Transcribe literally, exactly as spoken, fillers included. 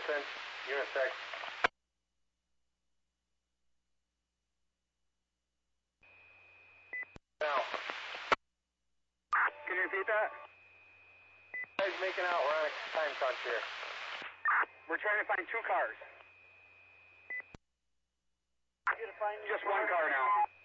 Wilson, unisex. Now. Can you repeat that? Guys making out, we're on a time crunch here. We're trying to find two cars. Just one car now.